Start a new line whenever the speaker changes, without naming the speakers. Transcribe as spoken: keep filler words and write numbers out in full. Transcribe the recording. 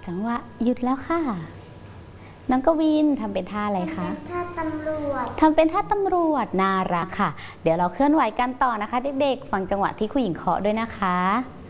จังหวะหยุดแล้วค่ะน้องกวินทำเป็นท่าอะไรคะ
ทำเป็นท่าตำรวจ
ทำเป็นท่าตำรวจน่ารักค่ะเดี๋ยวเราเคลื่อนไหวกันต่อนะคะเด็กๆฟังจังหวะที่ครูหญิงเคาะด้วยนะคะ